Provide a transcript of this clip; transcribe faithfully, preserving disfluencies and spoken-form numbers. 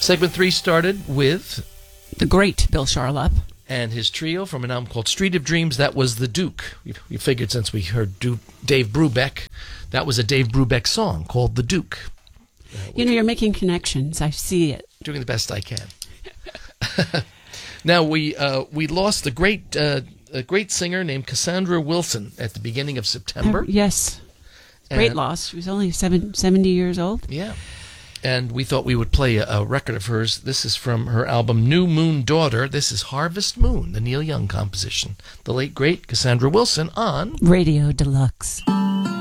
Segment three started with the great Bill Charlap and his trio from an album called Street of Dreams. That was The Duke. You, you figured since we heard du- Dave Brubeck, that was a Dave Brubeck song called The Duke. Uh, you know, you're making connections. I see it. Doing the best I can. Now, we uh, we lost a great, uh, a great singer named Cassandra Wilson at the beginning of September. Uh, yes. Great And- loss. She was only seven, seventy years old. Yeah. And we thought we would play a, a record of hers. This is from her album New Moon Daughter. This is Harvest Moon, the Neil Young composition. The late, great Cassandra Wilson on Radio Deluxe.